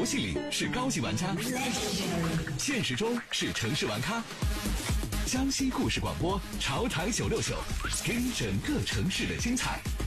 戏里是高级玩家，现实中是城市玩咖。江西故事广播，潮台969，听整个城市的精彩。